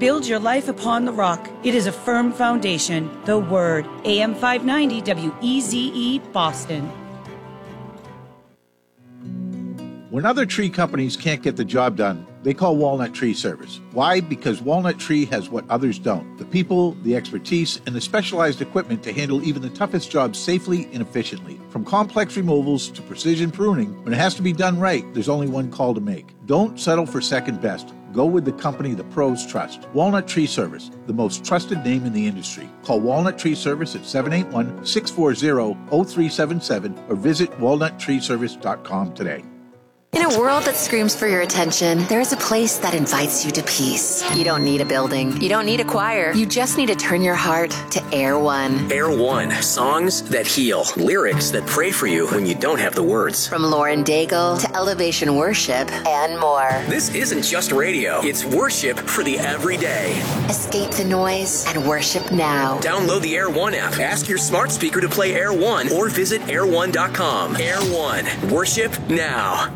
Build your life upon the rock. It is a firm foundation. The Word. AM 590 WEZE Boston. When other tree companies can't get the job done, they call Walnut Tree Service. Why? Because Walnut Tree has what others don't. The people, the expertise, and the specialized equipment to handle even the toughest jobs safely and efficiently. From complex removals to precision pruning, when it has to be done right, there's only one call to make. Don't settle for second best. Go with the company the pros trust. Walnut Tree Service, the most trusted name in the industry. Call Walnut Tree Service at 781-640-0377 or visit walnuttreeservice.com today. In a world that screams for your attention, there is a place that invites you to peace. You don't need a building. You don't need a choir. You just need to turn your heart to Air One. Air One. Songs that heal. Lyrics that pray for you when you don't have the words. From Lauren Daigle to Elevation Worship and more. This isn't just radio. It's worship for the everyday. Escape the noise and worship now. Download the Air One app. Ask your smart speaker to play Air One or visit air1.com. Air One. Worship now.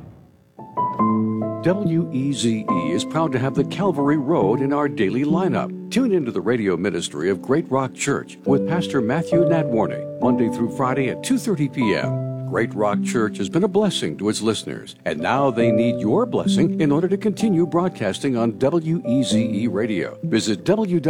WEZE is proud to have the Calvary Road in our daily lineup. Tune into the radio ministry of Great Rock Church with Pastor Matthew Nadwarny, Monday through Friday at 2:30 p.m. Great Rock Church has been a blessing to its listeners, and now they need your blessing in order to continue broadcasting on WEZE Radio. Visit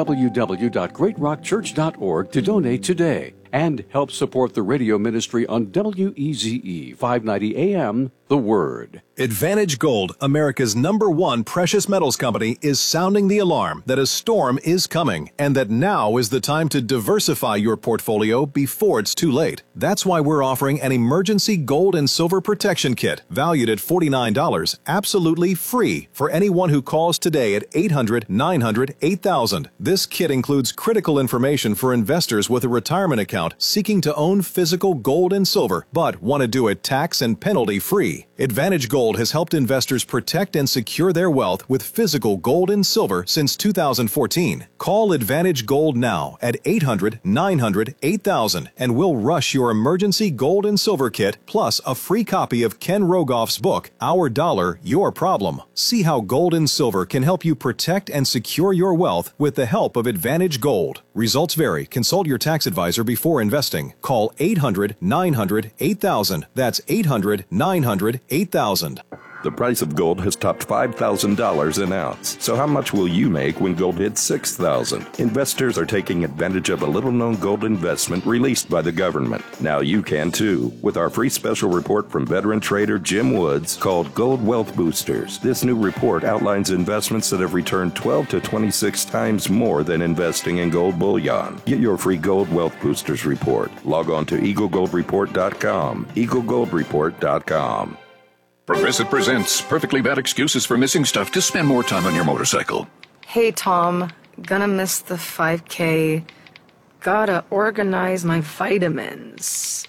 www.greatrockchurch.org to donate today and help support the radio ministry on WEZE 590 AM, The Word. Advantage Gold, America's #1 precious metals company, is sounding the alarm that a storm is coming and that now is the time to diversify your portfolio before it's too late. That's why we're offering an emergency gold and silver protection kit valued at $49, absolutely free for anyone who calls today at 800-900-8000. This kit includes critical information for investors with a retirement account seeking to own physical gold and silver, but want to do it tax and penalty free. Advantage Gold has helped investors protect and secure their wealth with physical gold and silver since 2014. Call Advantage Gold now at 800-900-8000 and we'll rush your emergency gold and silver kit plus a free copy of Ken Rogoff's book, Our Dollar, Your Problem. See how gold and silver can help you protect and secure your wealth with the help of Advantage Gold. Results vary. Consult your tax advisor before investing. Call 800-900-8000. That's 800-900-8000. The price of gold has topped $5,000 an ounce. So how much will you make when gold hits $6,000? Investors are taking advantage of a little-known gold investment released by the government. Now you can too, with our free special report from veteran trader Jim Woods called Gold Wealth Boosters. This new report outlines investments that have returned 12 to 26 times more than investing in gold bullion. Get your free Gold Wealth Boosters report. Log on to EagleGoldReport.com. EagleGoldReport.com. Progressive presents Perfectly Bad Excuses for Missing Stuff to spend more time on your motorcycle. Hey, Tom. Gonna miss the 5K. Gotta organize my vitamins.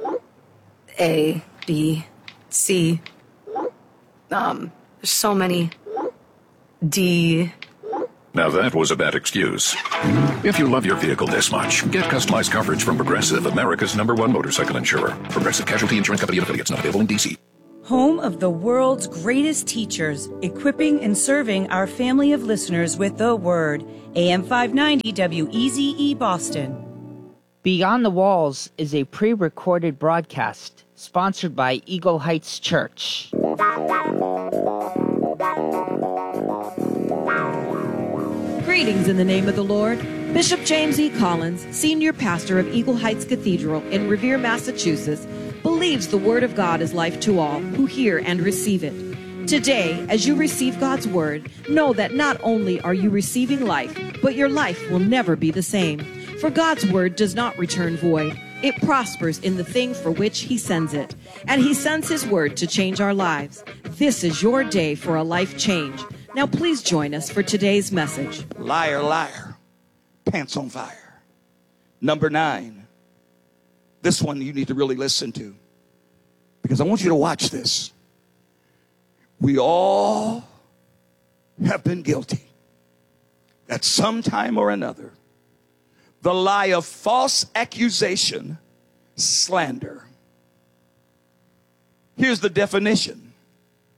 A, B, C. There's so many. D. Now that was a bad excuse. If you love your vehicle this much, get customized coverage from Progressive, America's #1 motorcycle insurer. Progressive Casualty Insurance Company and affiliates, not available in D.C. Home of the world's greatest teachers, equipping and serving our family of listeners with the Word. AM 590 WEZE Boston. Beyond the Walls is a pre-recorded broadcast sponsored by Eagle Heights Church. Greetings in the name of the Lord. Bishop James E. Collins, senior pastor of Eagle Heights Cathedral in Revere, Massachusetts, believes the Word of God is life to all who hear and receive it. Today, as you receive God's Word, know that not only are you receiving life, but your life will never be the same. For God's Word does not return void. It prospers in the thing for which He sends it. And He sends His Word to change our lives. This is your day for a life change. Now please join us for today's message. Liar, liar, pants on fire. Number 9. This one you need to really listen to, because I want you to watch this. We all have been guilty at some time or another. The lie of false accusation, slander. Here's the definition.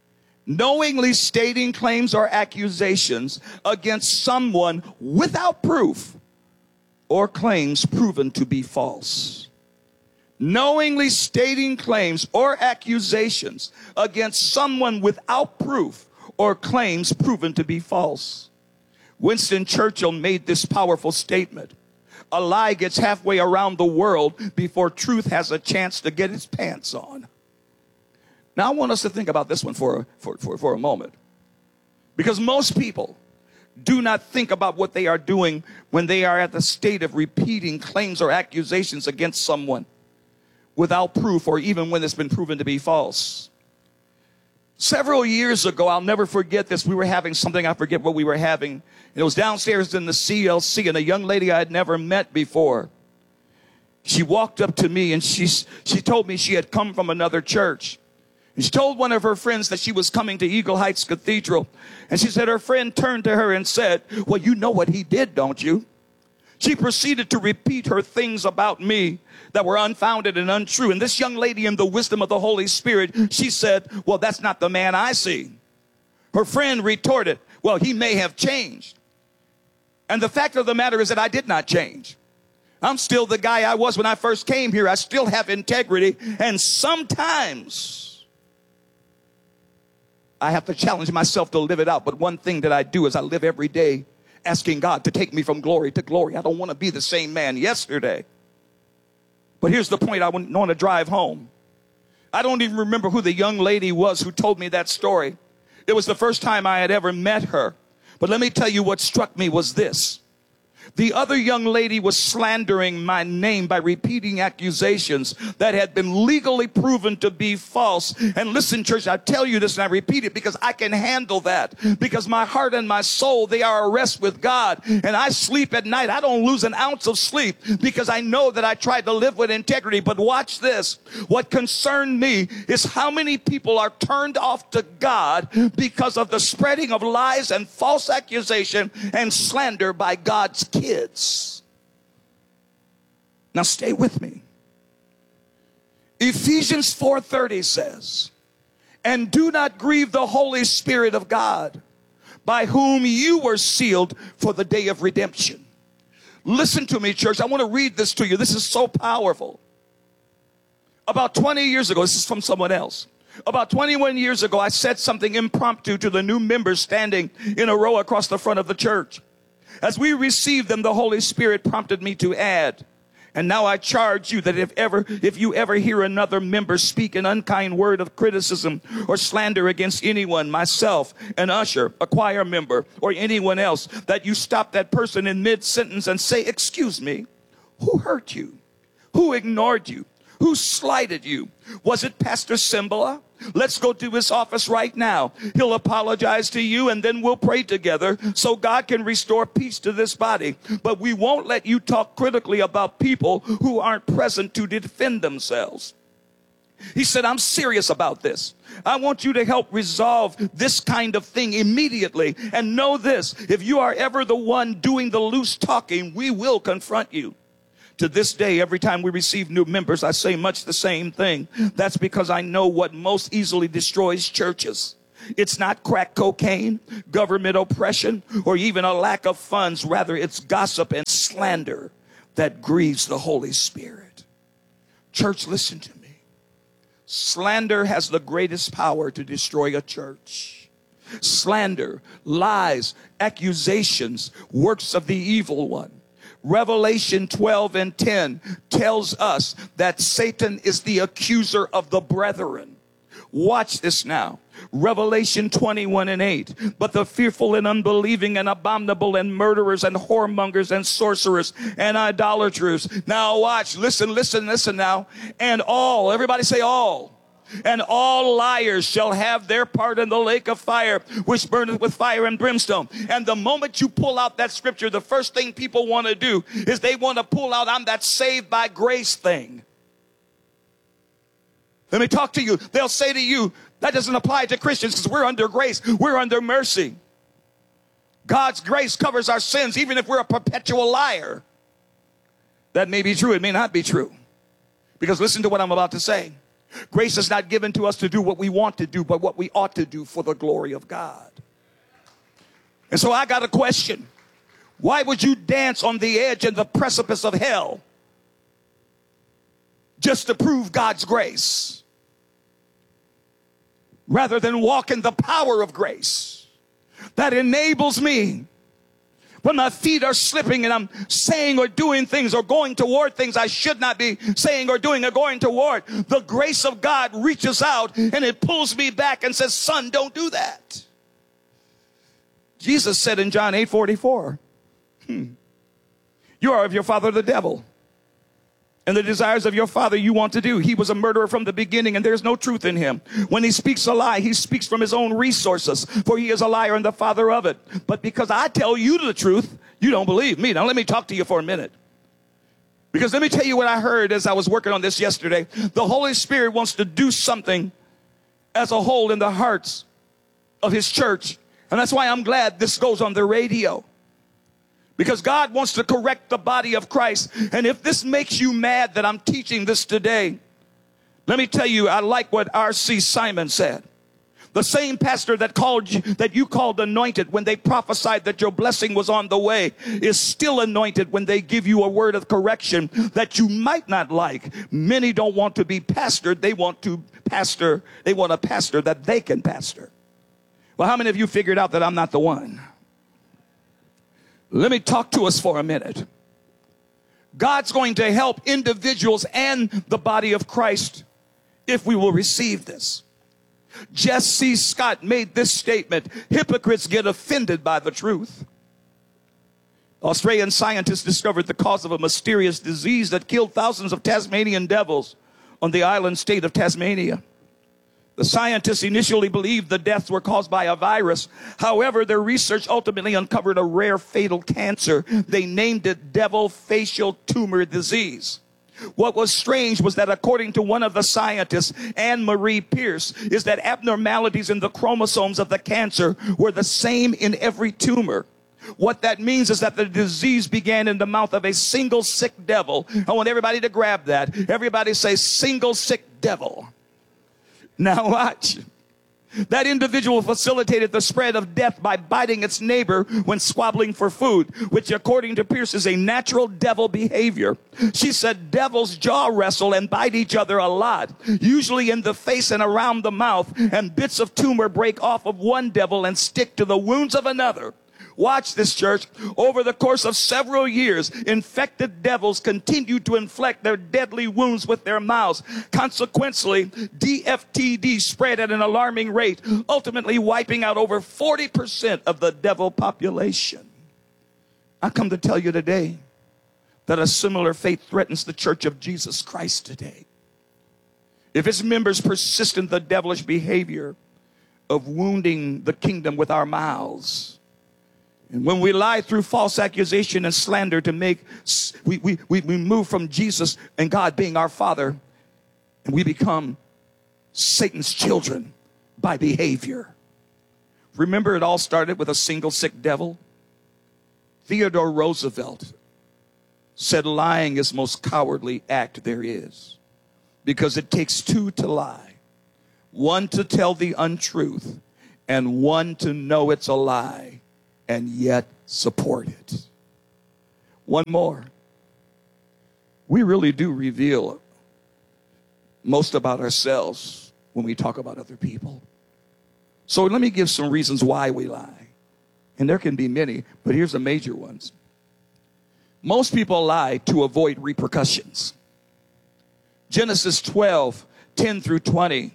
knowingly stating claims or accusations against someone without proof or claims proven to be false. Knowingly stating claims or accusations against someone without proof or claims proven to be false. Winston Churchill made this powerful statement: a lie gets halfway around the world before truth has a chance to get its pants on. Now, I want us to think about this one for a moment. Because most people do not think about what they are doing when they are at the state of repeating claims or accusations against someone without proof, or even when it's been proven to be false. Several years ago, I'll never forget this, we were having something, I forget what we were having. It was downstairs in the CLC, and a young lady I had never met before, she walked up to me and she told me she had come from another church. And she told one of her friends that she was coming to Eagle Heights Cathedral. And she said her friend turned to her and said, "Well, you know what he did, don't you?" She proceeded to repeat her things about me that were unfounded and untrue. And this young lady, in the wisdom of the Holy Spirit, she said, "Well, that's not the man I see." Her friend retorted, "Well, he may have changed." And the fact of the matter is that I did not change. I'm still the guy I was when I first came here. I still have integrity. And sometimes I have to challenge myself to live it out. But one thing that I do is I live every day asking God to take me from glory to glory. I don't want to be the same man yesterday. But here's the point I want to drive home. I don't even remember who the young lady was who told me that story. It was the first time I had ever met her. But let me tell you what struck me was this. The other young lady was slandering my name by repeating accusations that had been legally proven to be false. And listen, church, I tell you this and I repeat it because I can handle that. Because my heart and my soul, they are at rest with God. And I sleep at night. I don't lose an ounce of sleep because I know that I tried to live with integrity. But watch this. What concerned me is how many people are turned off to God because of the spreading of lies and false accusation and slander by God's kids. Now stay with me. Ephesians 4:30 says, "And do not grieve the Holy Spirit of God, by whom you were sealed for the day of redemption." Listen to me, church. I want to read this to you. This is so powerful. About 20 years ago, this is from someone else. About 21 years ago, I said something impromptu to the new members standing in a row across the front of the church. As we received them, the Holy Spirit prompted me to add, "And now I charge you that if you ever hear another member speak an unkind word of criticism or slander against anyone, myself, an usher, a choir member, or anyone else, that you stop that person in mid-sentence and say, 'Excuse me, who hurt you? Who ignored you? Who slighted you? Was it Pastor Cimbala? Let's go to his office right now. He'll apologize to you and then we'll pray together so God can restore peace to this body. But we won't let you talk critically about people who aren't present to defend themselves.'" He said, "I'm serious about this. I want you to help resolve this kind of thing immediately. And know this, if you are ever the one doing the loose talking, we will confront you." To this day, every time we receive new members, I say much the same thing. That's because I know what most easily destroys churches. It's not crack cocaine, government oppression, or even a lack of funds. Rather, it's gossip and slander that grieves the Holy Spirit. Church, listen to me. Slander has the greatest power to destroy a church. Slander, lies, accusations, works of the evil one. Revelation 12:10 tells us that Satan is the accuser of the brethren. Watch this now. Revelation 21:8. "But the fearful and unbelieving and abominable and murderers and whoremongers and sorcerers and idolaters." Now watch, listen now. "And all," everybody say all. "And all liars shall have their part in the lake of fire, which burneth with fire and brimstone." And the moment you pull out that scripture, the first thing people want to do is they want to pull out, "I'm that saved by grace thing." Let me talk to you. They'll say to you, "That doesn't apply to Christians because we're under grace. We're under mercy. God's grace covers our sins even if we're a perpetual liar." That may be true. It may not be true. Because listen to what I'm about to say. Grace is not given to us to do what we want to do, but what we ought to do for the glory of God. And so I got a question. Why would you dance on the edge and the precipice of hell just to prove God's grace, rather than walk in the power of grace that enables me when my feet are slipping and I'm saying or doing things or going toward things I should not be saying or doing or going toward? The grace of God reaches out and it pulls me back and says, son, don't do that. Jesus said in John 8:44, you are of your father the devil, and the desires of your father you want to do. He was a murderer from the beginning, and there's no truth in him. When he speaks a lie, he speaks from his own resources, for he is a liar and the father of it. But because I tell you the truth, you don't believe me. Now let me talk to you for a minute. Because let me tell you what I heard as I was working on this yesterday. The Holy Spirit wants to do something as a whole in the hearts of his church. And that's why I'm glad this goes on the radio. Because God wants to correct the body of Christ. And if this makes you mad that I'm teaching this today, let me tell you, I like what R.C. Simon said. The same pastor that you called anointed when they prophesied that your blessing was on the way is still anointed when they give you a word of correction that you might not like. Many don't want to be pastored. They want a pastor that they can pastor. Well, how many of you figured out that I'm not the one? Let me talk to us for a minute. God's going to help individuals and the body of Christ if we will receive this. Jess C. Scott made this statement: hypocrites get offended by the truth. Australian scientists discovered the cause of a mysterious disease that killed thousands of Tasmanian devils on the island state of Tasmania. The scientists initially believed the deaths were caused by a virus. However, their research ultimately uncovered a rare fatal cancer. They named it devil facial tumor disease. What was strange was that according to one of the scientists, Anne Marie Pierce, is that abnormalities in the chromosomes of the cancer were the same in every tumor. What that means is that the disease began in the mouth of a single sick devil. I want everybody to grab that. Everybody say single sick devil. Now watch. That individual facilitated the spread of death by biting its neighbor when squabbling for food, which according to Pierce is a natural devil behavior. She said devils jaw wrestle and bite each other a lot, usually in the face and around the mouth, and bits of tumor break off of one devil and stick to the wounds of another. Watch this, church. Over the course of several years, infected devils continued to inflict their deadly wounds with their mouths. Consequently, DFTD spread at an alarming rate, ultimately wiping out over 40% of the devil population. I come to tell you today that a similar fate threatens the Church of Jesus Christ today. If its members persist in the devilish behavior of wounding the kingdom with our mouths, and when we lie through false accusation and slander to make, we move from Jesus and God being our Father, and we become Satan's children by behavior. Remember, it all started with a single sick devil. Theodore Roosevelt said lying is the most cowardly act there is, because it takes two to lie. One to tell the untruth, and one to know it's a lie and yet support it. One more. We really do reveal most about ourselves when we talk about other people. So let me give some reasons why we lie. And there can be many, but here's the major ones. Most people lie to avoid repercussions. Genesis 12, 10 through 20.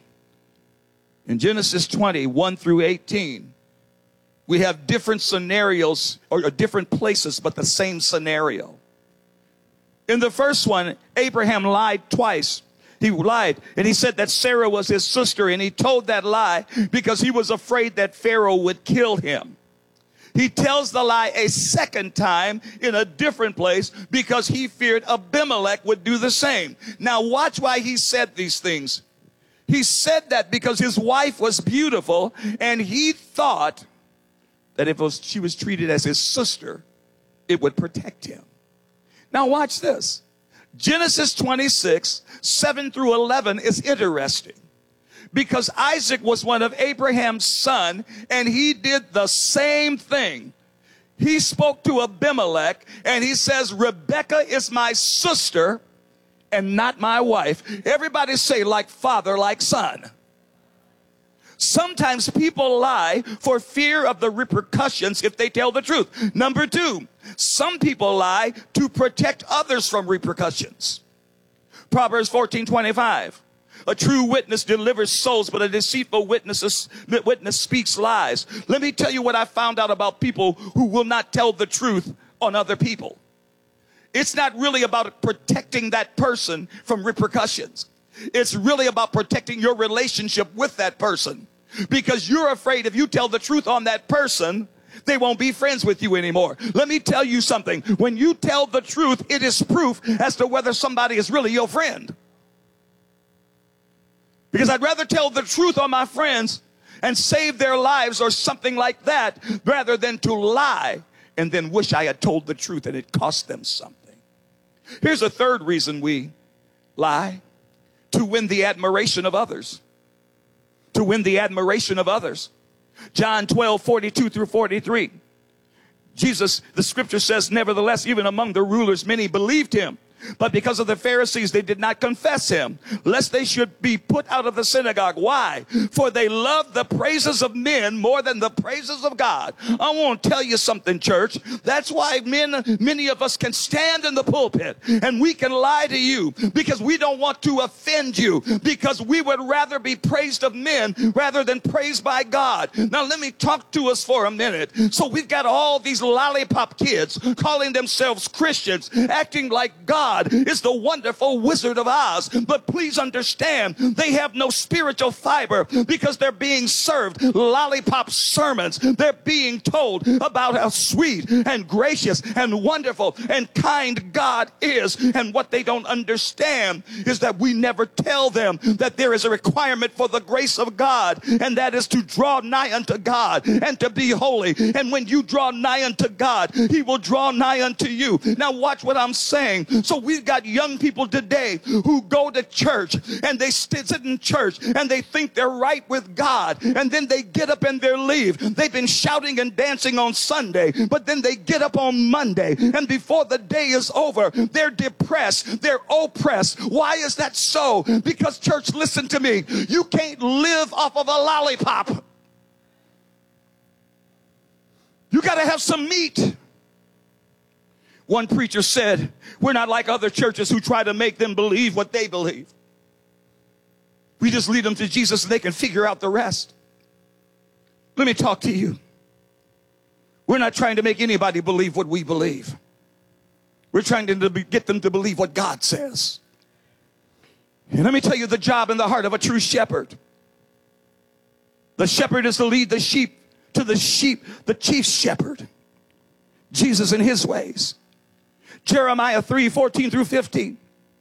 In Genesis 20, 1 through 18, we have different scenarios or different places, but the same scenario. In the first one, Abraham lied twice. He lied, and he said that Sarah was his sister, and he told that lie because he was afraid that Pharaoh would kill him. He tells the lie a second time in a different place because he feared Abimelech would do the same. Now watch why he said these things. He said that because his wife was beautiful, and he thought that if she was treated as his sister, it would protect him. Now watch this. Genesis 26, 7 through 11 is interesting because Isaac was one of Abraham's sons, and he did the same thing. He spoke to Abimelech, and he says, Rebekah is my sister and not my wife. Everybody say, like father, like son. Sometimes people lie for fear of the repercussions if they tell the truth. Number two, some people lie to protect others from repercussions. Proverbs 14:25. A true witness delivers souls, but a deceitful witness speaks lies. Let me tell you what I found out about people who will not tell the truth on other people. It's not really about protecting that person from repercussions. It's really about protecting your relationship with that person, because you're afraid if you tell the truth on that person, they won't be friends with you anymore. Let me tell you something. When you tell the truth, it is proof as to whether somebody is really your friend. Because I'd rather tell the truth on my friends and save their lives or something like that rather than to lie and then wish I had told the truth and it cost them something. Here's a third reason we lie: to win the admiration of others. To win the admiration of others. John 12:42 through 43. Jesus, the scripture says, nevertheless, even among the rulers, many believed him. But because of the Pharisees, they did not confess him, lest they should be put out of the synagogue. Why? For they loved the praises of men more than the praises of God. I want to tell you something, church. That's why many of us can stand in the pulpit and we can lie to you, because we don't want to offend you, because we would rather be praised of men rather than praised by God. Now let me talk to us for a minute. So we've got all these lollipop kids calling themselves Christians, acting like God is the wonderful Wizard of Oz. But please understand, they have no spiritual fiber because they're being served lollipop sermons. They're being told about how sweet and gracious and wonderful and kind God is. And what they don't understand is that we never tell them that there is a requirement for the grace of God, and that is to draw nigh unto God and to be holy. And when you draw nigh unto God, he will draw nigh unto you. Now watch what I'm saying. So we've got young people today who go to church and they sit in church and they think they're right with God, and then they get up and they leave. They've been shouting and dancing on Sunday, but then they get up on Monday, and before the day is over, they're depressed, they're oppressed. Why is that so? Because, church, listen to me. You can't live off of a lollipop. You got to have some meat. One preacher said, we're not like other churches who try to make them believe what they believe. We just lead them to Jesus and they can figure out the rest. Let me talk to you. We're not trying to make anybody believe what we believe. We're trying to get them to believe what God says. And let me tell you the job in the heart of a true shepherd. The shepherd is to lead the sheep to the chief shepherd, Jesus in his ways. Jeremiah 3:14 through 15.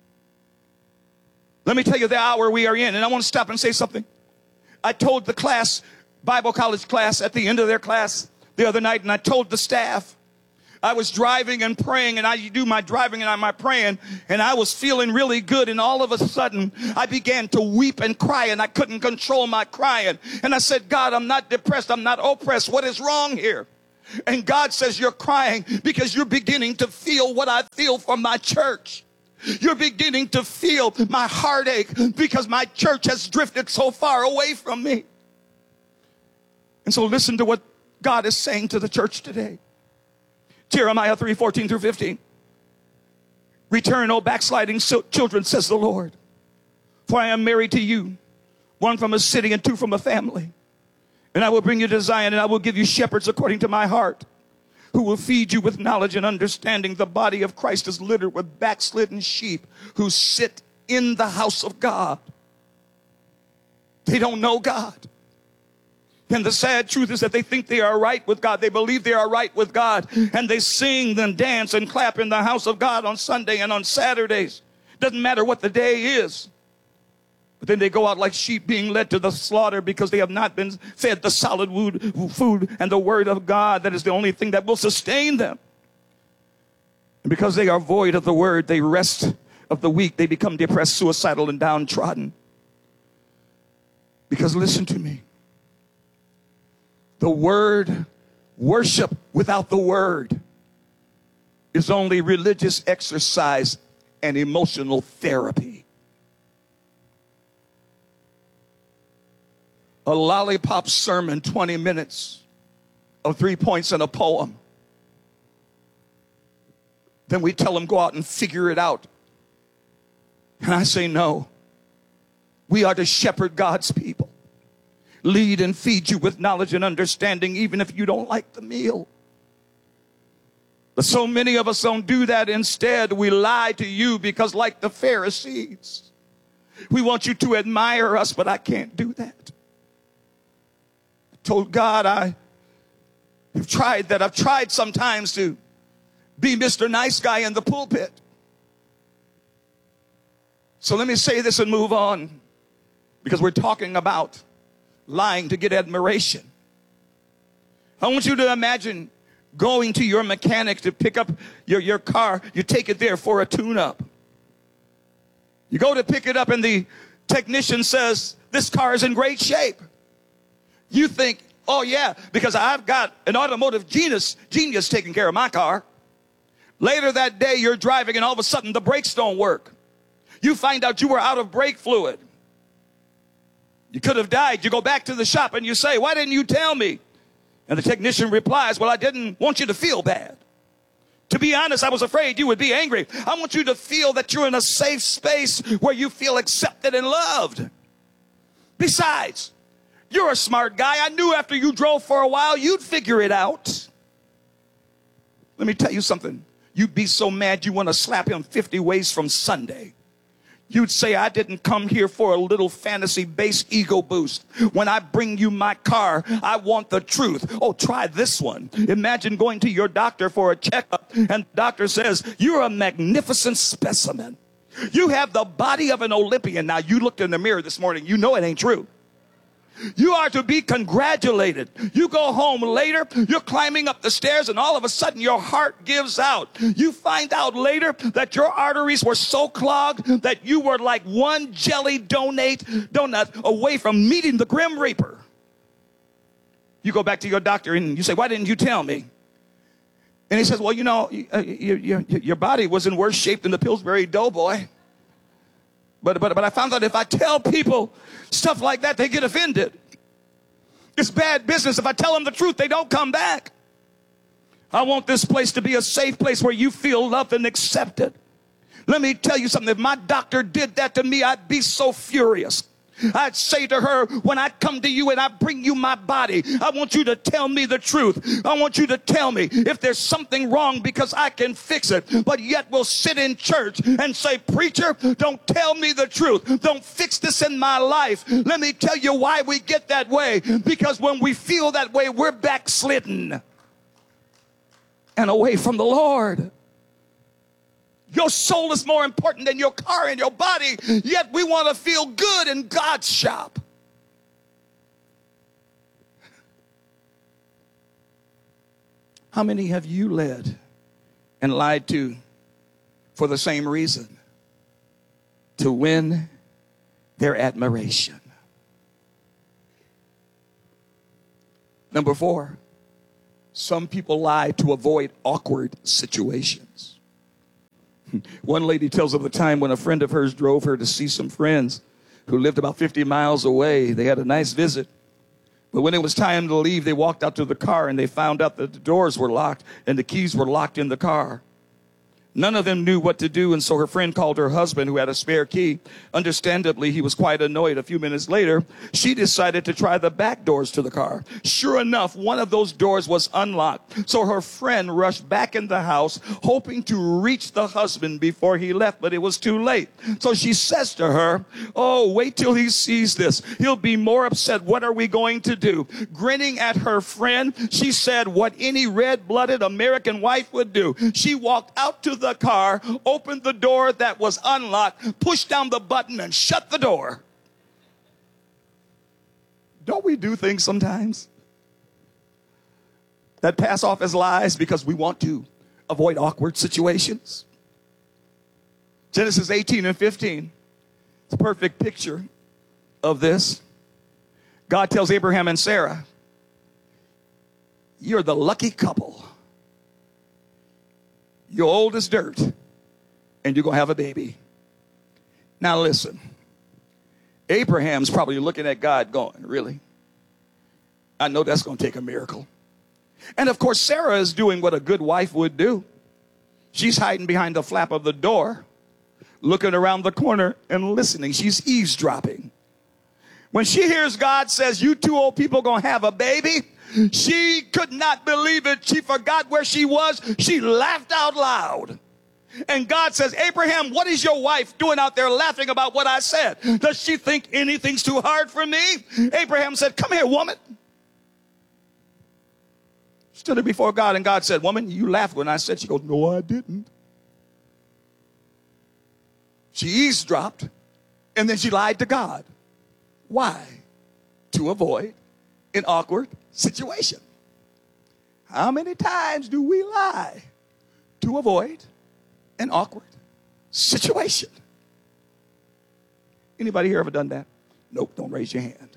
Let me tell you the hour we are in, and I want to stop and say something. I told the class, Bible college class, at the end of their class the other night, and I told the staff, I was driving and praying, and I do my driving and my praying, and I was feeling really good, and all of a sudden I began to weep and cry, and I couldn't control my crying. And I said, God, I'm not depressed, I'm not oppressed. What is wrong here? And God says, you're crying because you're beginning to feel what I feel from my church. You're beginning to feel my heartache because my church has drifted so far away from me. And so listen to what God is saying to the church today. Jeremiah 3:14 through 15. Return, O backsliding children, says the Lord. For I am married to you, one from a city and two from a family. And I will bring you to Zion, and I will give you shepherds according to my heart, who will feed you with knowledge and understanding. The body of Christ is littered with backslidden sheep who sit in the house of God. They don't know God. And the sad truth is that they think they are right with God. They believe they are right with God. And they sing and dance and clap in the house of God on Sunday and on Saturdays. Doesn't matter what the day is. But then they go out like sheep being led to the slaughter because they have not been fed the solid food and the word of God. That is the only thing that will sustain them. And because they are void of the word, they rest of the weak, they become depressed, suicidal, and downtrodden. Because listen to me. The word worship without the word is only religious exercise and emotional therapy. A lollipop sermon, 20 minutes of 3 points in a poem. Then we tell them, go out and figure it out. And I say, no. We are to shepherd God's people. Lead and feed you with knowledge and understanding, even if you don't like the meal. But so many of us don't do that. Instead, we lie to you because, like the Pharisees, we want you to admire us, but I can't do that. I told God I have tried that. I've tried sometimes to be Mr. Nice Guy in the pulpit. So let me say this and move on, because we're talking about lying to get admiration. I want you to imagine going to your mechanic to pick up your car. You take it there for a tune-up. You go to pick it up and the technician says, this car is in great shape. You think, oh yeah, because I've got an automotive genius taking care of my car. Later that day, you're driving and all of a sudden the brakes don't work. You find out you were out of brake fluid. You could have died. You go back to the shop and you say, why didn't you tell me? And the technician replies, well, I didn't want you to feel bad. To be honest, I was afraid you would be angry. I want you to feel that you're in a safe space where you feel accepted and loved. Besides, you're a smart guy. I knew after you drove for a while, you'd figure it out. Let me tell you something. You'd be so mad you want to slap him 50 ways from Sunday. You'd say, I didn't come here for a little fantasy-based ego boost. When I bring you my car, I want the truth. Oh, try this one. Imagine going to your doctor for a checkup, and the doctor says, you're a magnificent specimen. You have the body of an Olympian. Now, you looked in the mirror this morning. You know it ain't true. You are to be congratulated. You go home later, you're climbing up the stairs, and all of a sudden your heart gives out. You find out later that your arteries were so clogged that you were like one jelly donut away from meeting the Grim Reaper. You go back to your doctor and you say, why didn't you tell me? And he says, well, you know, your body was in worse shape than the Pillsbury Doughboy. But I found out if I tell people stuff like that, they get offended. It's bad business. If I tell them the truth, they don't come back. I want this place to be a safe place where you feel loved and accepted. Let me tell you something. If my doctor did that to me, I'd be so furious. I'd say to her, when I come to you and I bring you my body, I want you to tell me the truth. I want you to tell me if there's something wrong, because I can fix it. But yet we'll sit in church and say, preacher, don't tell me the truth. Don't fix this in my life. Let me tell you why we get that way. Because when we feel that way, we're backslidden and away from the Lord. Your soul is more important than your car and your body, yet we want to feel good in God's shop. How many have you led and lied to for the same reason? To win their admiration. Number 4, some people lie to avoid awkward situations. One lady tells of the time when a friend of hers drove her to see some friends who lived about 50 miles away. They had a nice visit. But when it was time to leave, they walked out to the car and they found out that the doors were locked and the keys were locked in the car. None of them knew what to do, and so her friend called her husband, who had a spare key. Understandably, he was quite annoyed. A few minutes later, she decided to try the back doors to the car. Sure enough, one of those doors was unlocked. So her friend rushed back in the house, hoping to reach the husband before he left, but it was too late. So she says to her, oh, wait till he sees this. He'll be more upset. What are we going to do? Grinning at her friend, she said what any red-blooded American wife would do. She walked out to the car, opened the door that was unlocked, pushed down the button, and shut the door. Don't we do things sometimes that pass off as lies because we want to avoid awkward situations? Genesis 18 and 15. It's a perfect picture of this. God tells Abraham and Sarah, you're the lucky couple. You're old as dirt, and you're going to have a baby. Now listen, Abraham's probably looking at God going, really? I know that's going to take a miracle. And of course, Sarah is doing what a good wife would do. She's hiding behind the flap of the door, looking around the corner and listening. She's eavesdropping. When she hears God says, you two old people going to have a baby, she could not believe it. She forgot where she was. She laughed out loud. And God says, Abraham, what is your wife doing out there laughing about what I said? Does she think anything's too hard for me? Abraham said, come here, woman. Stood there before God, and God said, woman, you laughed when I said. She goes, no, I didn't. She eavesdropped, and then she lied to God. Why? To avoid an awkward situation. How many times do we lie to avoid an awkward situation? Anybody here ever done that? Nope, don't raise your hand.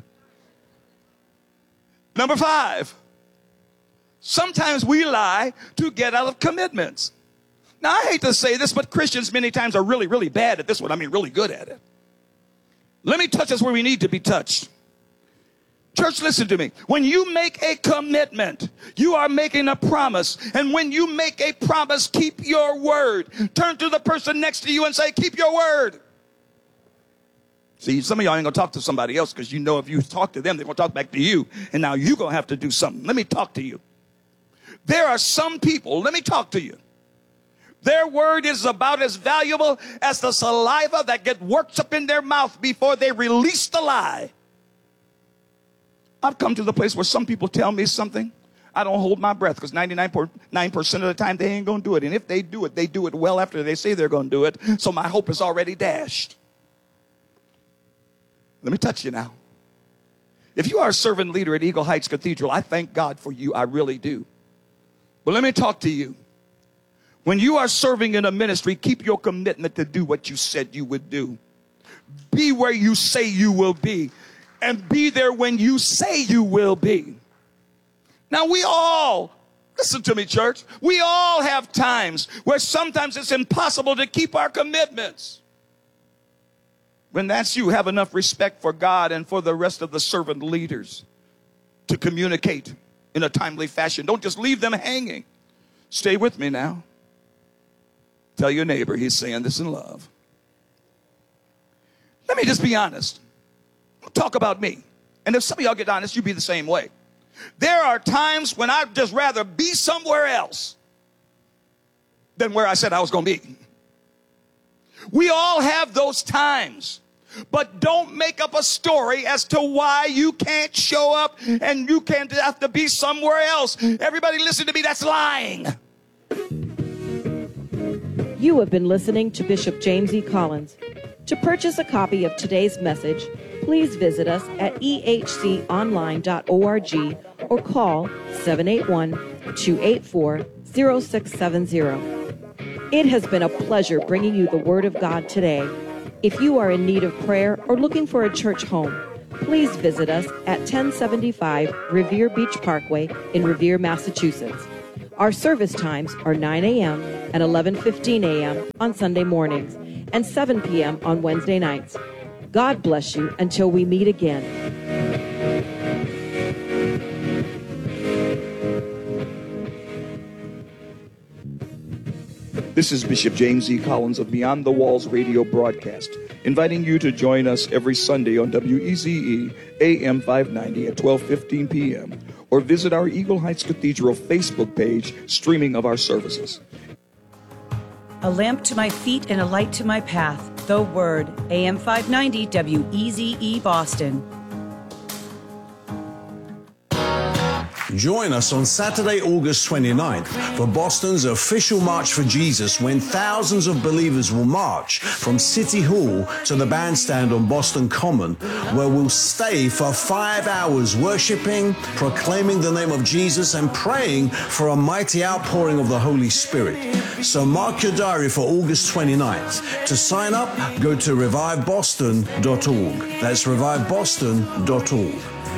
Number 5, sometimes we lie to get out of commitments. Now, I hate to say this, but Christians many times are really, really bad at this one. I mean, really good at it. Let me touch us where we need to be touched. Church, listen to me. When you make a commitment, you are making a promise. And when you make a promise, keep your word. Turn to the person next to you and say, keep your word. See, some of y'all ain't going to talk to somebody else because you know if you talk to them, they're going to talk back to you. And now you're going to have to do something. Let me talk to you. There are some people, let me talk to you. Their word is about as valuable as the saliva that gets worked up in their mouth before they release the lie. I've come to the place where some people tell me something. I don't hold my breath because 99.9% of the time they ain't going to do it. And if they do it well after they say they're going to do it. So my hope is already dashed. Let me touch you now. If you are a servant leader at Eagle Heights Cathedral, I thank God for you. I really do. But let me talk to you. When you are serving in a ministry, keep your commitment to do what you said you would do. Be where you say you will be. And be there when you say you will be. Now we all, listen to me, church, we all have times where sometimes it's impossible to keep our commitments. When that's you, have enough respect for God and for the rest of the servant leaders to communicate in a timely fashion. Don't just leave them hanging. Stay with me now. Tell your neighbor, he's saying this in love. Let me just be honest. Talk about me. And if some of y'all get honest, you be the same way. There are times when I'd just rather be somewhere else than where I said I was going to be. We all have those times. But don't make up a story as to why you can't show up and you can't have to be somewhere else. Everybody listen to me, that's lying. You have been listening to Bishop James E. Collins. To purchase a copy of today's message, please visit us at ehconline.org or call 781-284-0670. It has been a pleasure bringing you the Word of God today. If you are in need of prayer or looking for a church home, please visit us at 1075 Revere Beach Parkway in Revere, Massachusetts. Our service times are 9 a.m. and 11:15 a.m. on Sunday mornings and 7 p.m. on Wednesday nights. God bless you until we meet again. This is Bishop James E. Collins of Beyond the Walls radio broadcast, inviting you to join us every Sunday on WEZE AM 590 at 12:15 p.m. or visit our Eagle Heights Cathedral Facebook page, streaming of our services. A lamp to my feet and a light to my path. The Word, AM 590 WEZE Boston. Join us on Saturday, August 29th for Boston's official March for Jesus, when thousands of believers will march from City Hall to the bandstand on Boston Common, where we'll stay for 5 hours worshiping, proclaiming the name of Jesus, and praying for a mighty outpouring of the Holy Spirit. So mark your diary for August 29th. To sign up, go to reviveboston.org. That's reviveboston.org.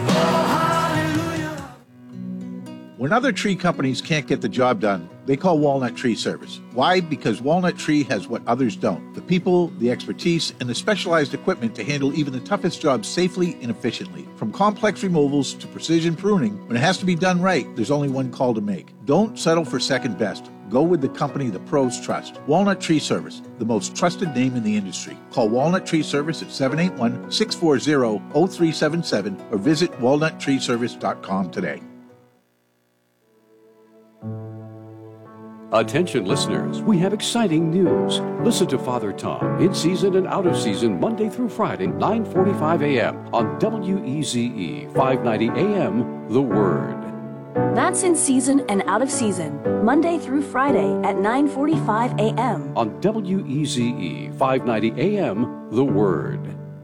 When other tree companies can't get the job done, they call Walnut Tree Service. Why? Because Walnut Tree has what others don't: the people, the expertise, and the specialized equipment to handle even the toughest jobs safely and efficiently. From complex removals to precision pruning, when it has to be done right, there's only one call to make. Don't settle for second best. Go with the company the pros trust. Walnut Tree Service, the most trusted name in the industry. Call Walnut Tree Service at 781-640-0377 or visit walnuttreeservice.com today. Attention listeners, we have exciting news. Listen to Father Tom, in season and out of season, Monday through Friday, 9:45 a.m. on WEZE 590 AM, The Word. That's in season and out of season, Monday through Friday at 9:45 a.m. on WEZE 590 AM, The Word.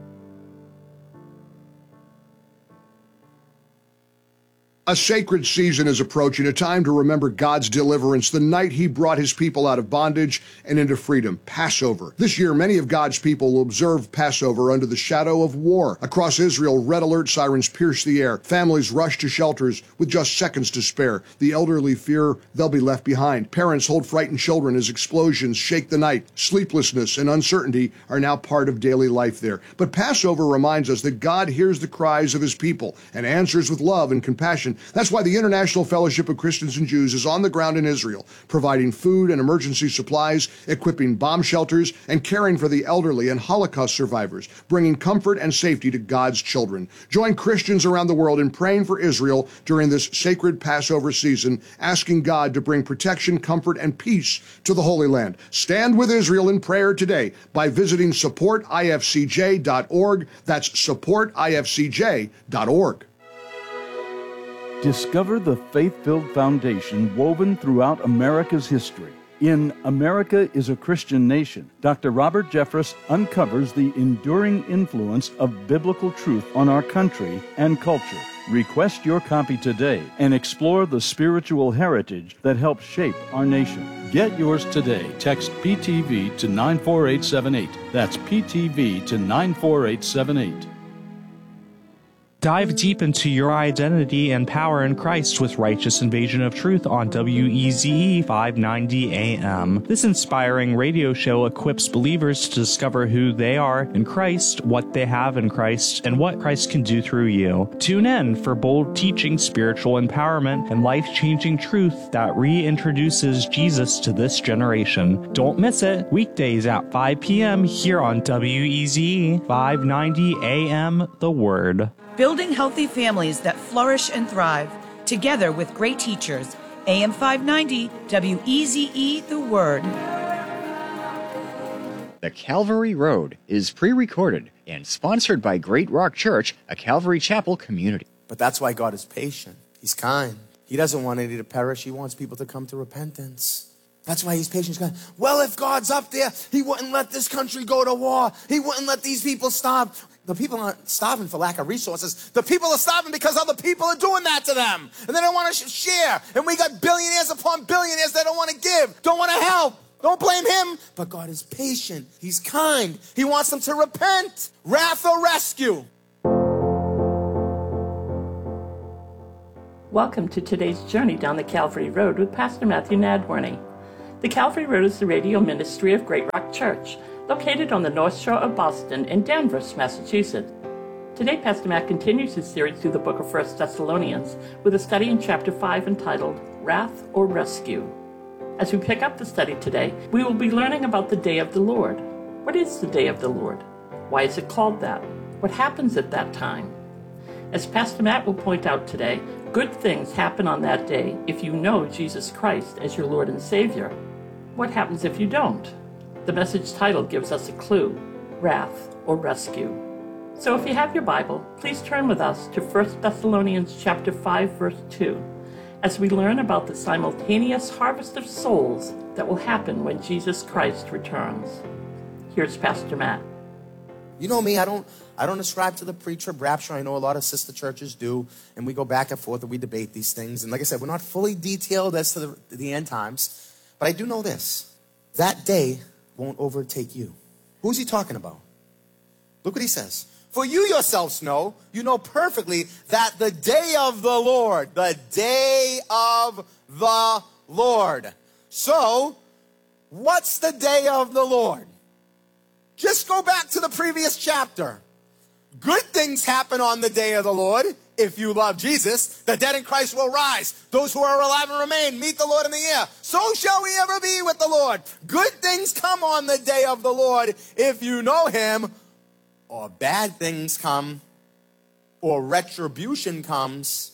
A sacred season is approaching, a time to remember God's deliverance, the night he brought his people out of bondage and into freedom, Passover. This year, many of God's people will observe Passover under the shadow of war. Across Israel, red alert sirens pierce the air. Families rush to shelters with just seconds to spare. The elderly fear they'll be left behind. Parents hold frightened children as explosions shake the night. Sleeplessness and uncertainty are now part of daily life there. But Passover reminds us that God hears the cries of his people and answers with love and compassion. That's why the International Fellowship of Christians and Jews is on the ground in Israel, providing food and emergency supplies, equipping bomb shelters, and caring for the elderly and Holocaust survivors, bringing comfort and safety to God's children. Join Christians around the world in praying for Israel during this sacred Passover season, asking God to bring protection, comfort, and peace to the Holy Land. Stand with Israel in prayer today by visiting supportifcj.org. That's supportifcj.org. Discover the faith-filled foundation woven throughout America's history. In America is a Christian Nation, Dr. Robert Jeffress uncovers the enduring influence of biblical truth on our country and culture. Request your copy today and explore the spiritual heritage that helped shape our nation. Get yours today. Text PTV to 94878. That's PTV to 94878. Dive deep into your identity and power in Christ with Righteous Invasion of Truth on WEZE 590 AM. This inspiring radio show equips believers to discover who they are in Christ, what they have in Christ, and what Christ can do through you. Tune in for bold teaching, spiritual empowerment, and life-changing truth that reintroduces Jesus to this generation. Don't miss it. Weekdays at 5 p.m. here on WEZE 590 AM, The Word. Building healthy families that flourish and thrive, together with great teachers. AM 590, WEZE, The Word. The Calvary Road is pre-recorded and sponsored by Great Rock Church, a Calvary Chapel community. But that's why God is patient. He's kind. He doesn't want any to perish. He wants people to come to repentance. That's why he's patient. He's going, well, if God's up there, he wouldn't let this country go to war. He wouldn't let these people starve. The people aren't starving for lack of resources. The people are starving because other people are doing that to them. And they don't want to share. And we got billionaires upon billionaires that don't want to give, don't want to help. Don't blame him. But God is patient. He's kind. He wants them to repent. Wrath or rescue. Welcome to today's journey down the Calvary Road with Pastor Matthew Nadworny. The Calvary Road is the radio ministry of Great Rock Church, located on the North Shore of Boston in Danvers, Massachusetts. Today, Pastor Matt continues his series through the book of 1 Thessalonians with a study in chapter 5 entitled Wrath or Rescue. As we pick up the study today, we will be learning about the Day of the Lord. What is the Day of the Lord? Why is it called that? What happens at that time? As Pastor Matt will point out today, good things happen on that day if you know Jesus Christ as your Lord and Savior. What happens if you don't? The message title gives us a clue, Wrath or Rescue. So if you have your Bible, please turn with us to 1 Thessalonians chapter 5, verse 2. as we learn about the simultaneous harvest of souls that will happen when Jesus Christ returns. Here's Pastor Matt. You know me, I don't ascribe to the pre-trib rapture. I know a lot of sister churches do, and we go back and forth and we debate these things. And like I said, we're not fully detailed as to the end times, but I do know this. That day won't overtake you. Who's he talking about? Look what he says. For you yourselves know, you know perfectly that the day of the Lord, So, what's the day of the Lord? Just go back to the previous chapter. Good things happen on the day of the Lord. If you love Jesus, the dead in Christ will rise. Those who are alive and remain, meet the Lord in the air. So shall we ever be with the Lord. Good things come on the day of the Lord if you know him. Or bad things come, or retribution comes,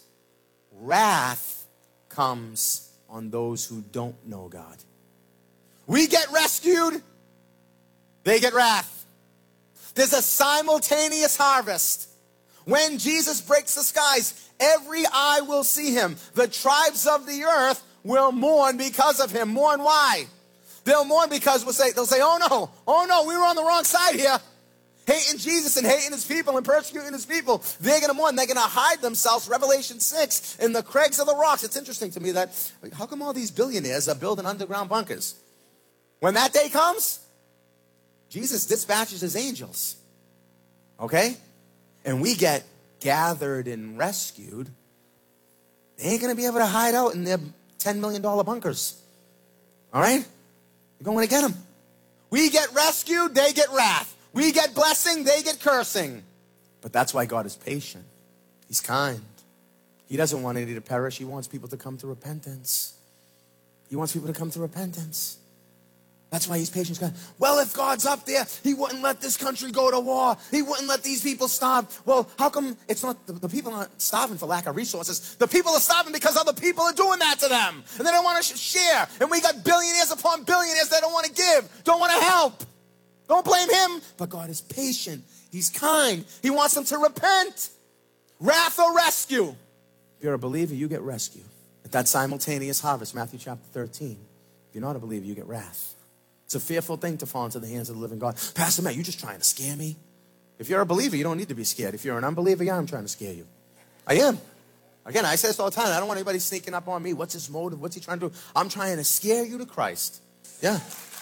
wrath comes on those who don't know God. We get rescued, they get wrath. There's a simultaneous harvest. When Jesus breaks the skies, every eye will see him. The tribes of the earth will mourn because of him. Mourn why? They'll mourn because they'll say, oh no, we were on the wrong side here. Hating Jesus and hating his people and persecuting his people. They're going to mourn. They're going to hide themselves, Revelation 6, in the crags of the rocks. It's interesting to me that, how come all these billionaires are building underground bunkers? When that day comes, Jesus dispatches his angels. Okay? And we get gathered and rescued. They ain't going to be able to hide out in their $10 million bunkers. All right? You're going to get them. We get rescued, they get wrath. We get blessing, they get cursing. But that's why God is patient. He's kind. He doesn't want any to perish. He wants people to come to repentance. He wants people to come to repentance. That's why he's patient. He's kind. Well, if God's up there, he wouldn't let this country go to war. He wouldn't let these people starve. Well, how come it's not, the people aren't starving for lack of resources. The people are starving because other people are doing that to them. And they don't want to share. And we got billionaires upon billionaires that don't want to give, don't want to help. Don't blame him. But God is patient. He's kind. He wants them to repent. Wrath or rescue. If you're a believer, you get rescued. At that simultaneous harvest, Matthew chapter 13. If you're not a believer, you get wrath. It's a fearful thing to fall into the hands of the living God. Pastor Matt, you just trying to scare me? If you're a believer, you don't need to be scared. If you're an unbeliever, yeah, I'm trying to scare you. I am. Again, I say this all the time. I don't want anybody sneaking up on me. What's his motive? What's he trying to do? I'm trying to scare you to Christ. Yeah.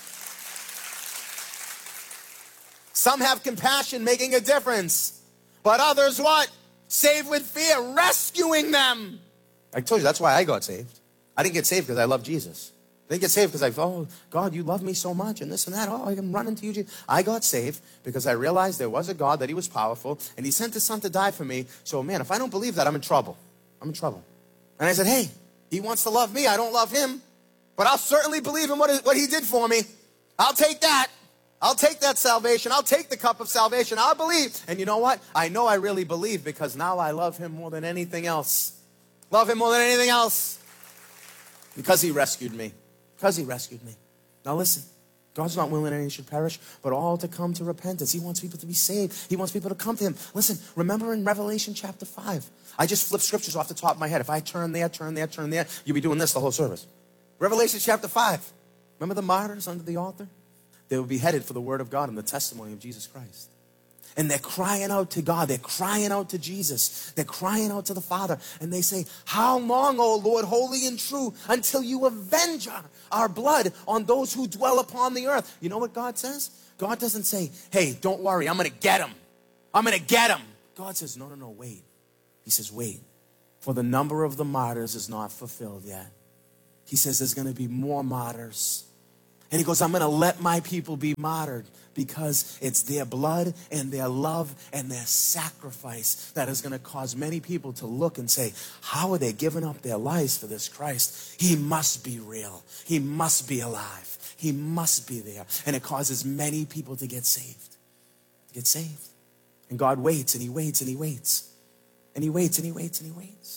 Some have compassion, making a difference. But others what? Saved with fear, rescuing them. I told you, that's why I got saved. I didn't get saved because I love Jesus. I didn't get saved because oh, God, you love me so much and this and that. Oh, I'm running to you, Jesus. I got saved because I realized there was a God, that he was powerful, and he sent his son to die for me. So, man, if I don't believe that, I'm in trouble. I'm in trouble. And I said, hey, he wants to love me. I don't love him. But I'll certainly believe in what he did for me. I'll take that. I'll take that salvation. I'll take the cup of salvation. I'll believe. And you know what? I know I really believe because now I love him more than anything else. Love him more than anything else. Because he rescued me. Because he rescued me. Now listen. God's not willing any should perish, but all to come to repentance. He wants people to be saved. He wants people to come to him. Listen, remember in Revelation chapter 5. I just flipped scriptures off the top of my head. If I turn there, you'll be doing this the whole service. Revelation chapter 5. Remember the martyrs under the altar? They were beheaded for the word of God and the testimony of Jesus Christ. And they're crying out to God. They're crying out to Jesus. They're crying out to the Father. And they say, how long, O Lord, holy and true, until you avenge our blood on those who dwell upon the earth? You know what God says? God doesn't say, hey, don't worry, I'm going to get them. I'm going to get them. God says, no, wait. He says, wait, for the number of the martyrs is not fulfilled yet. He says there's going to be more martyrs. And he goes, I'm going to let my people be martyred because it's their blood and their love and their sacrifice that is going to cause many people to look and say, how are they giving up their lives for this Christ? He must be real. He must be alive. He must be there. And it causes many people to get saved. To get saved. And God waits and he waits and he waits. And he waits and he waits and he waits.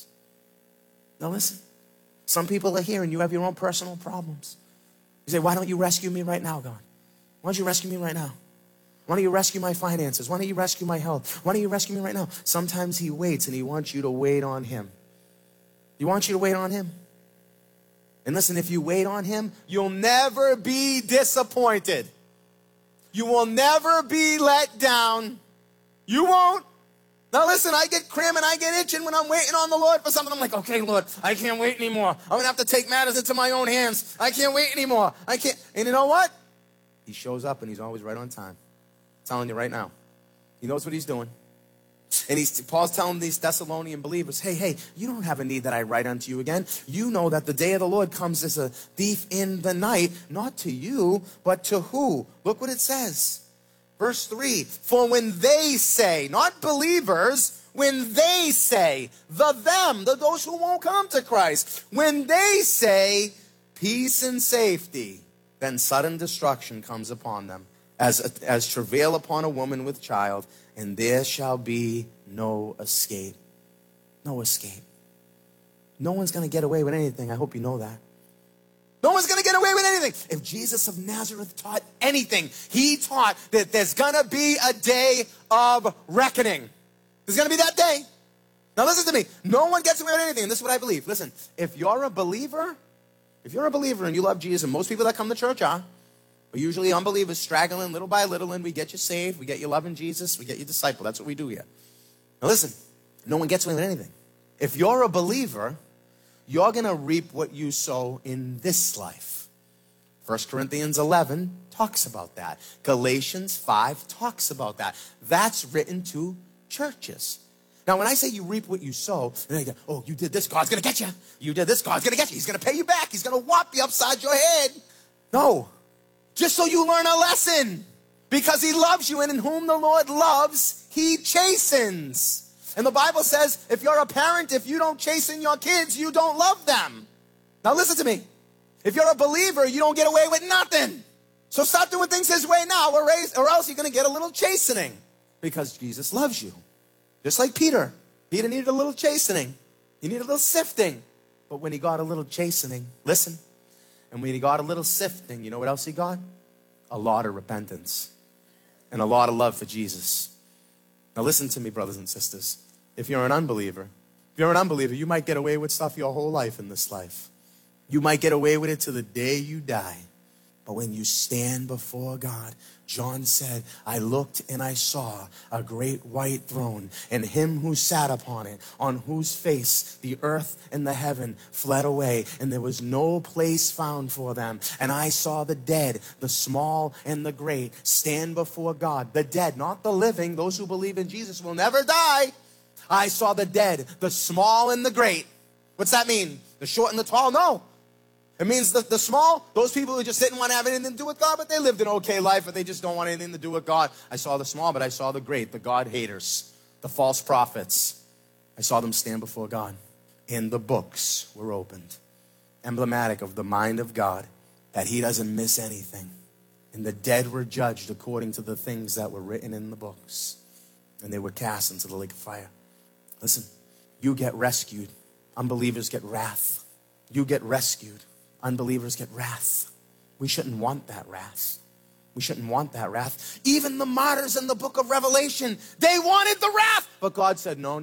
Now listen, some people are here and you have your own personal problems. You say, why don't you rescue me right now, God? Why don't you rescue me right now? Why don't you rescue my finances? Why don't you rescue my health? Why don't you rescue me right now? Sometimes he waits and he wants you to wait on him. He wants you to wait on him. And listen, if you wait on him, you'll never be disappointed. You will never be let down. You won't. Now listen, I get cramming, I get itching when I'm waiting on the Lord for something. I'm like, okay, Lord, I can't wait anymore. I'm going to have to take matters into my own hands. I can't wait anymore. I can't. And you know what? He shows up and he's always right on time. I'm telling you right now. He knows what he's doing. And Paul's telling these Thessalonian believers, hey, you don't have a need that I write unto you again. You know that the day of the Lord comes as a thief in the night, not to you, but to who? Look what it says. Verse 3, for when they say, not believers, when they say, those who won't come to Christ, when they say peace and safety, then sudden destruction comes upon them, as travail upon a woman with child, and there shall be no escape. No escape. No one's going to get away with anything. I hope you know that. No one's going to get away with anything. If Jesus of Nazareth taught anything, he taught that there's going to be a day of reckoning. There's going to be that day. Now listen to me. No one gets away with anything, and this is what I believe. Listen, if you're a believer and you love Jesus, and most people that come to church are, but usually unbelievers straggling little by little, and we get you saved, we get you loving Jesus, we get you discipled. That's what we do here. Now listen, no one gets away with anything. If you're a believer, you're going to reap what you sow in this life. 1 Corinthians 11 talks about that. Galatians 5 talks about that. That's written to churches. Now, when I say you reap what you sow, then they go, oh, you did this, God's going to get you. You did this, God's going to get you. He's going to pay you back. He's going to whop you upside your head. No. Just so you learn a lesson. Because he loves you, and in whom the Lord loves, he chastens. And the Bible says, if you're a parent, if you don't chasten your kids, you don't love them. Now listen to me. If you're a believer, you don't get away with nothing. So stop doing things his way now, or else you're going to get a little chastening. Because Jesus loves you. Just like Peter. Peter needed a little chastening. He needed a little sifting. But when he got a little chastening, listen. And when he got a little sifting, you know what else he got? A lot of repentance. And a lot of love for Jesus. Now listen to me, brothers and sisters. If you're an unbeliever, you might get away with stuff your whole life in this life. You might get away with it till the day you die. But when you stand before God, John said, I looked and I saw a great white throne, and him who sat upon it, on whose face the earth and the heaven fled away, and there was no place found for them. And I saw the dead, the small and the great, stand before God. The dead, not the living. Those who believe in Jesus will never die. I saw the dead, the small and the great. What's that mean? The short and the tall? No. It means the small, those people who just didn't want to have anything to do with God, but they lived an okay life, but they just don't want anything to do with God. I saw the small, but I saw the great, the God haters, the false prophets. I saw them stand before God. And the books were opened, emblematic of the mind of God, that he doesn't miss anything. And the dead were judged according to the things that were written in the books. And they were cast into the lake of fire. Listen, you get rescued. Unbelievers get wrath. You get rescued. Unbelievers get wrath. We shouldn't want that wrath. We shouldn't want that wrath. Even the martyrs in the book of Revelation, they wanted the wrath. But God said, no.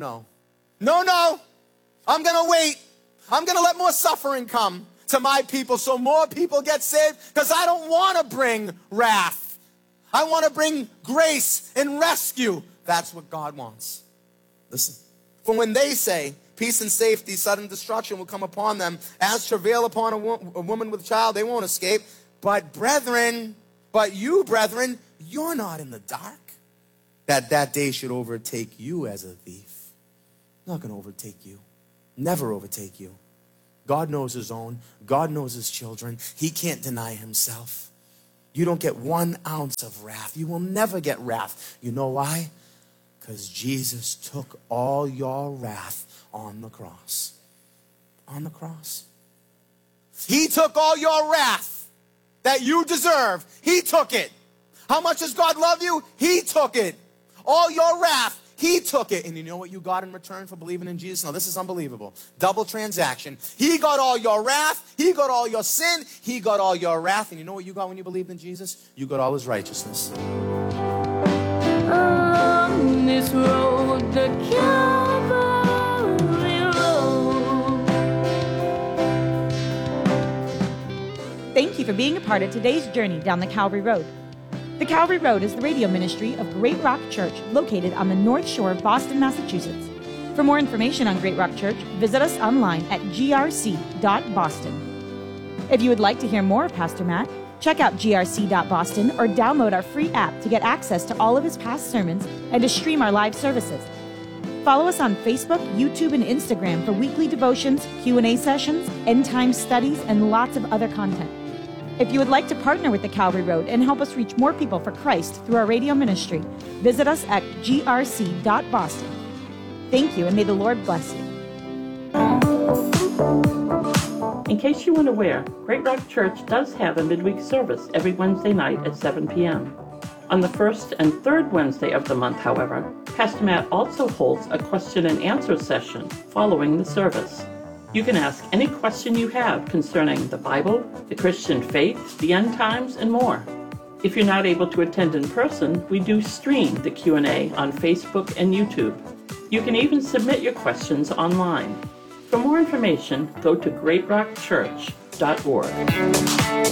I'm going to wait. I'm going to let more suffering come to my people so more people get saved, because I don't want to bring wrath. I want to bring grace and rescue. That's what God wants. Listen. For when they say, peace and safety, sudden destruction will come upon them, as travail upon a woman with child, they won't escape. But you, brethren, you're not in the dark, that day should overtake you as a thief. Not going to overtake you. Never overtake you. God knows his own. God knows his children. He can't deny himself. You don't get 1 ounce of wrath. You will never get wrath. You know why? Because Jesus took all your wrath on the cross. On the cross. He took all your wrath that you deserve. He took it. How much does God love you? He took it. All your wrath, he took it. And you know what you got in return for believing in Jesus? Now, this is unbelievable. Double transaction. He got all your wrath. He got all your sin. He got all your wrath. And you know what you got when you believed in Jesus? You got all his righteousness. On this road, the Calvary road, Thank you for being a part of today's journey down the Calvary Road. The Calvary Road is the radio ministry of Great Rock Church, located on the North Shore of Boston, Massachusetts. For more information on Great Rock Church, visit us online at grc.boston. If you would like to hear more of Pastor Matt, check out grc.boston or download our free app to get access to all of his past sermons and to stream our live services. Follow us on Facebook, YouTube, and Instagram for weekly devotions, Q&A sessions, end-time studies, and lots of other content. If you would like to partner with the Calvary Road and help us reach more people for Christ through our radio ministry, visit us at grc.boston. Thank you, and may the Lord bless you. In case you weren't aware, Great Rock Church does have a midweek service every Wednesday night at 7 p.m. On the first and third Wednesday of the month, however, Pastor Matt also holds a question and answer session following the service. You can ask any question you have concerning the Bible, the Christian faith, the end times, and more. If you're not able to attend in person, we do stream the Q&A on Facebook and YouTube. You can even submit your questions online. For more information, go to greatrockchurch.org.